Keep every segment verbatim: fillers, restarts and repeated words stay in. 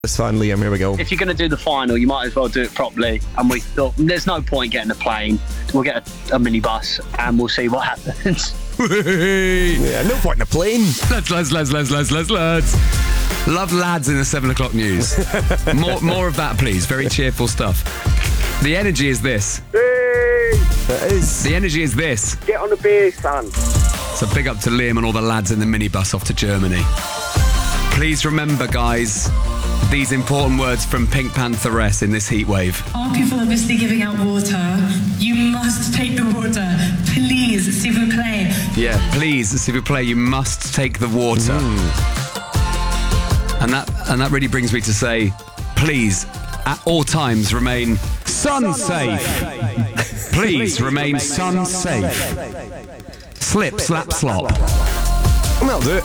This fan, Liam, here we go. If you're going to do the final, you might as well do it properly. And we thought, there's no point getting a plane. We'll get a, a minibus and we'll see what happens. Yeah, no point in a plane. Lads, lads, lads, lads, lads, lads, lads. Love lads in the seven o'clock news. more, more of that, please. Very cheerful stuff. The energy is this. Hey! It is. The energy is this. Get on the bass, son. So big up to Liam and all the lads in the minibus off to Germany. Please remember, guys, these important words from Pink Pantheress in this heatwave. Are people obviously giving out water? You must take the water. Please, s'il vous plaît. Yeah, please, s'il vous plaît, you must take the water. Mm. And that and that really brings me to say, please, at all times, remain sun safe. Please remain sun safe. Slip, slap, slop. That'll do it.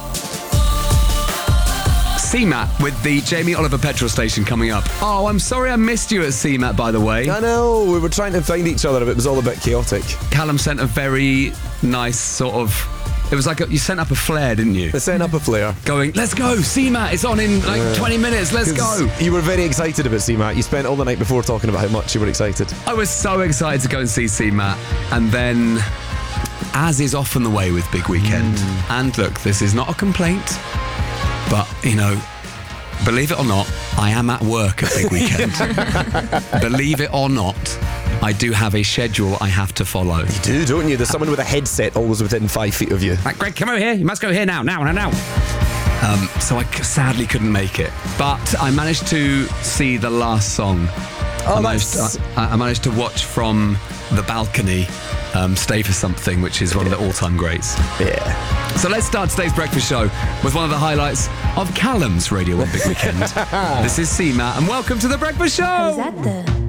C MAT with the Jamie Oliver petrol station coming up. Oh, I'm sorry I missed you at C MAT, by the way. I know, we were trying to find each other, but it was all a bit chaotic. Callum sent a very nice sort of... It was like a, you sent up a flare, didn't you? They sent up a flare. Going, let's go, C MAT, it's on in like Yeah. twenty minutes, let's go. You were very excited about C MAT. You spent all the night before talking about how much you were excited. I was so excited to go and see C MAT, and then, as is often the way with Big Weekend, mm. and look, this is not a complaint, but, you know, believe it or not, I am at work at Big Weekend. Believe it or not, I do have a schedule I have to follow. You do, don't you? There's someone with a headset always within five feet of you. Like, Greg, come over here. You must go here now, now, now, now. Um, so I sadly couldn't make it. But I managed to see the last song. Oh, I, managed that's... to, I, I managed to watch from the balcony um, Stay for Something, which is one of the all-time greats. Yeah. So let's start today's breakfast show with one of the highlights of Callum's Radio one Big Weekend. This is C MAT, and welcome to the breakfast show. Is that the